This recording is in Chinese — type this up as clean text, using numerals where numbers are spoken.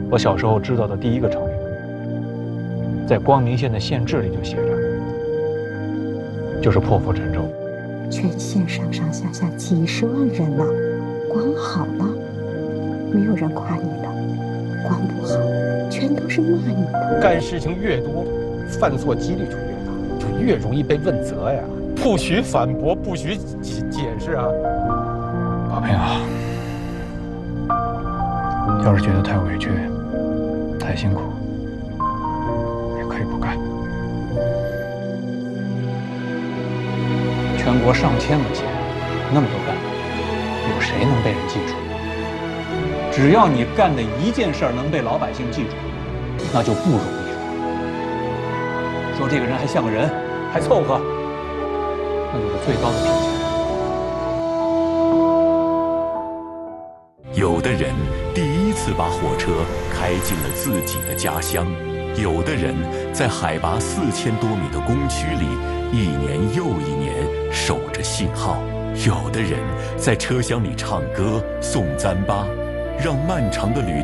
我小时候知道的第一个成语，在光明县的县志里就写着，就是破釜沉舟。 全县上上下下几十万人呢，光好了，没有人夸你的；光不好，全都是骂你的。 干事情越多，犯错几率就越大，就越容易被问责呀。不许反驳，不许解释啊！ 宝平啊，要是觉得太委屈、太辛苦，也可以不干。全国上千个县，那么多干部，有谁能被人记住？只要你干的一件事儿能被老百姓记住，那就不容易了。说这个人还像个人，还凑合，那就是最高的评价。 有的人第一次把火车开进了自己的家乡，有的人在海拔4000多米的工区里一年又一年守着信号，有的人在车厢里唱歌送糌粑，让漫长的旅